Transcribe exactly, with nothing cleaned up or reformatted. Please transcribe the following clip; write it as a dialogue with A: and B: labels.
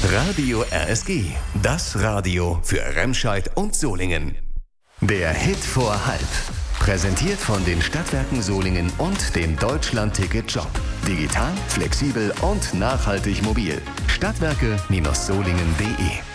A: Radio R S G, das Radio für Remscheid und Solingen. Der Hit vor halb. Präsentiert von den Stadtwerken Solingen und dem Deutschland-Ticket-Job. Digital, flexibel und nachhaltig mobil. Stadtwerke Solingen punkt de